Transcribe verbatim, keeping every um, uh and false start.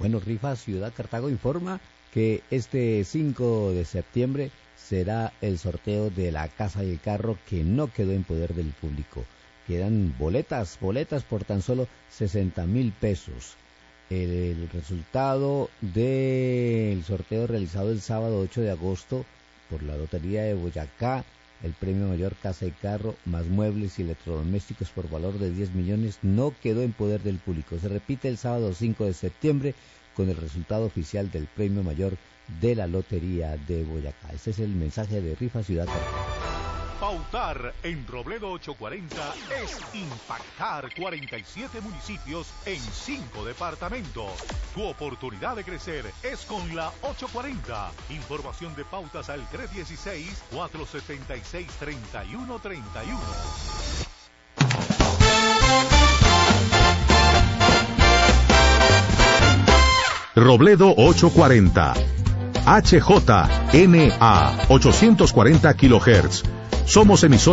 Bueno, Rifa Ciudad Cartago informa que este cinco de septiembre será el sorteo de la casa y el carro que no quedó en poder del público. Quedan boletas, boletas por tan solo sesenta mil pesos. El, el resultado del sorteo realizado el sábado ocho de agosto por la Lotería de Boyacá, el premio mayor casa y carro, más muebles y electrodomésticos por valor de diez millones, no quedó en poder del público. Se repite el sábado cinco de septiembre con el resultado oficial del premio mayor de la Lotería de Boyacá. Este es el mensaje de Rifa Ciudad Cartago. Pautar en Robledo ochocientos cuarenta es impactar cuarenta y siete municipios en cinco departamentos. Tu oportunidad de crecer es con la ochocientos cuarenta. Información de pautas al tres uno seis, cuatro siete seis, tres uno tres uno. Robledo ochocientos cuarenta. H J N A ochocientos cuarenta kilohertz. Somos emisora